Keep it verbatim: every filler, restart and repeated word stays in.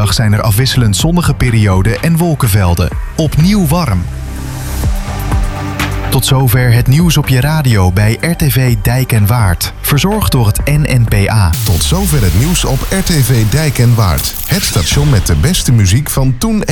Overdag zijn er afwisselend zonnige perioden en wolkenvelden. Opnieuw warm. Tot zover het nieuws op je radio bij R T V Dijk en Waard. Verzorgd door het N N P A. Tot zover het nieuws op R T V Dijk en Waard. Het station met de beste muziek van toen